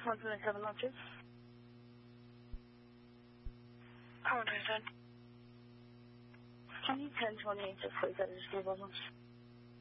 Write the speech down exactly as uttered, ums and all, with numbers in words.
one twenty-seven noches. one twenty-seven. Can you ten twenty-eight just please? That is stable much.